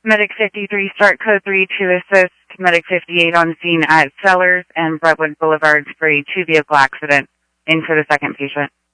Medic 53, start code 3 to assist Medic 58 on scene at Sellers and Brentwood Boulevards for a 2-vehicle accident. In for the second patient.